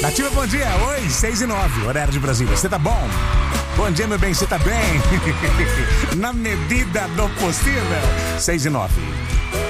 Ativa, bom dia. Oi, 6h09, horário de Brasília. Você tá bom? Bom dia, meu bem, você tá bem? Na medida do possível. 6h09.